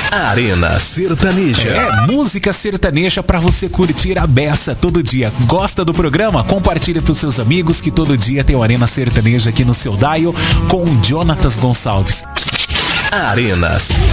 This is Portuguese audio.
Arena Sertaneja. É música sertaneja pra você curtir a beça todo dia. Gosta do programa? Compartilha pros seus amigos que todo dia tem o Arena Sertaneja aqui no seu dial com o Jonatas Gonçalves. Arena